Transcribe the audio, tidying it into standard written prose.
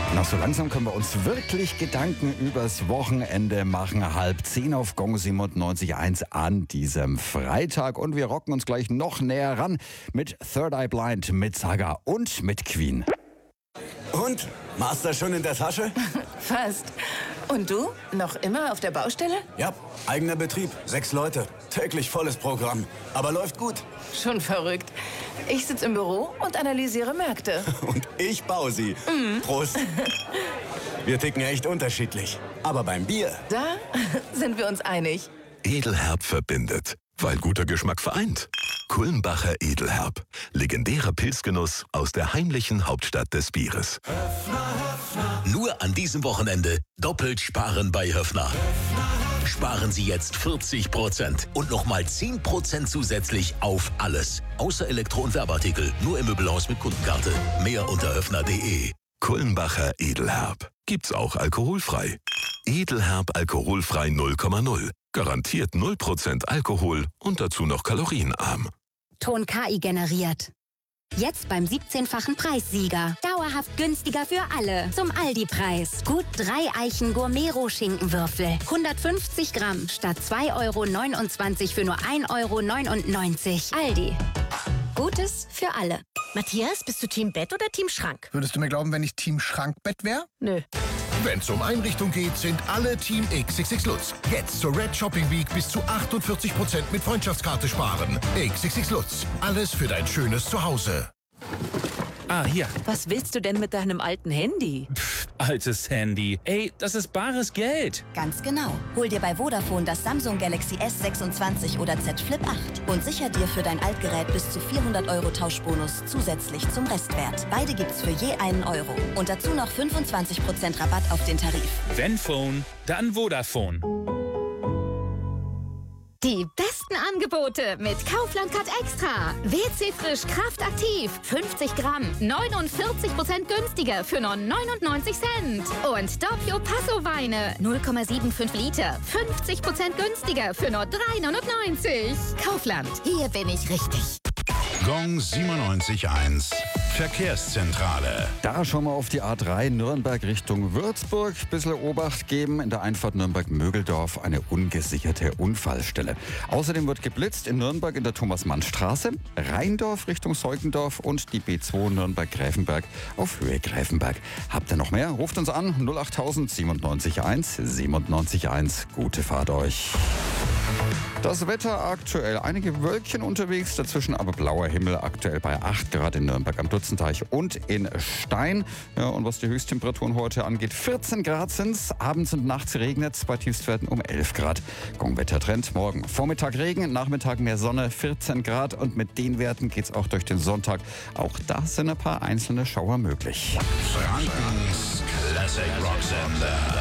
Na, so langsam können wir uns wirklich Gedanken übers Wochenende machen. 9:30 auf Gong 97.1 an diesem Freitag. Und wir rocken uns gleich noch näher ran mit Third Eye Blind, mit Saga und mit Queen. Und? Master schon in der Tasche? Fast. Und du? Noch immer auf der Baustelle? Ja, eigener Betrieb, 6 Leute. Täglich volles Programm. Aber läuft gut. Schon verrückt. Ich sitze im Büro und analysiere Märkte. Und ich baue sie. Prost. Wir ticken echt unterschiedlich. Aber beim Bier. Da sind wir uns einig. Edelherb verbindet, weil guter Geschmack vereint. Kulmbacher Edelherb. Legendärer Pilzgenuss aus der heimlichen Hauptstadt des Bieres. Nur an diesem Wochenende doppelt sparen bei Höffner. Sparen Sie jetzt 40% und nochmal 10% zusätzlich auf alles. Außer Elektro- und Werbeartikel. Nur im Möbelhaus mit Kundenkarte. Mehr unter höffner.de. Kulmbacher Edelherb. Gibt's auch alkoholfrei. Edelherb alkoholfrei 0,0. Garantiert 0% Alkohol und dazu noch kalorienarm. Ton KI generiert. Jetzt beim 17-fachen Preissieger. Dauerhaft günstiger für alle. Zum Aldi-Preis. Gut 3 Eichen Gourmet-Roh-Schinkenwürfel. 150 Gramm statt 2,29 € für nur 1,99 €. Aldi. Gutes für alle. Matthias, bist du Team Bett oder Team Schrank? Würdest du mir glauben, wenn ich Team Schrankbett wäre? Nö. Wenn es um Einrichtung geht, sind alle Team XXX Lutz. Jetzt zur Red Shopping Week bis zu 48% mit Freundschaftskarte sparen. XXX Lutz. Alles für dein schönes Zuhause. Ah, hier. Was willst du denn mit deinem alten Handy? Altes Handy. Ey, das ist bares Geld. Ganz genau. Hol dir bei Vodafone das Samsung Galaxy S26 oder Z Flip 8 und sicher dir für dein Altgerät bis zu 400 € Tauschbonus zusätzlich zum Restwert. Beide gibt's für je €1. Und dazu noch 25% Rabatt auf den Tarif. Wenn Phone, dann Vodafone. Die besten Angebote mit Kaufland Card Extra. WC Frisch Kraftaktiv. 50 Gramm. 49% günstiger für nur 99 Cent. Und Doppio Passo Weine. 0,75 Liter. 50% günstiger für nur 3,99 €. Kaufland. Hier bin ich richtig. Gong 97.1. Verkehrszentrale. Da schauen wir auf die A3 Nürnberg Richtung Würzburg. Bisschen Obacht geben. In der Einfahrt Nürnberg-Mögeldorf eine ungesicherte Unfallstelle. Außerdem wird geblitzt in Nürnberg in der Thomas-Mann-Straße, Rheindorf Richtung Seugendorf und die B2 Nürnberg-Gräfenberg auf Höhe Gräfenberg. Habt ihr noch mehr? Ruft uns an 08000 97.1 97.1. Gute Fahrt euch. Das Wetter aktuell. Einige Wölkchen unterwegs, dazwischen aber blauer Himmel. Aktuell bei 8 Grad in Nürnberg am Dutzenteich und in Stein. Ja, und was die Höchsttemperaturen heute angeht, 14 Grad sind's. Abends und nachts regnet es bei Tiefstwerten um 11 Grad. Gong-Wettertrend morgen. Vormittag Regen, Nachmittag mehr Sonne, 14 Grad. Und mit den Werten geht's auch durch den Sonntag. Auch da sind ein paar einzelne Schauer möglich. Frankens Classic Rock Sender.